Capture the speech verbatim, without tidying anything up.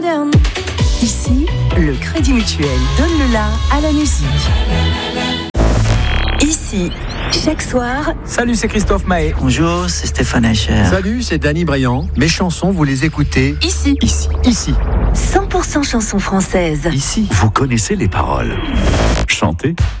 Ici, le Crédit Mutuel donne le la à la musique. Ici, chaque soir... Salut, c'est Christophe Maé. Bonjour, c'est Stéphane Echer. Salut, c'est Danny Briand. Mes chansons, vous les écoutez Ici. Ici. Ici. cent pour cent chansons françaises. Ici, Vous connaissez les paroles. Chantez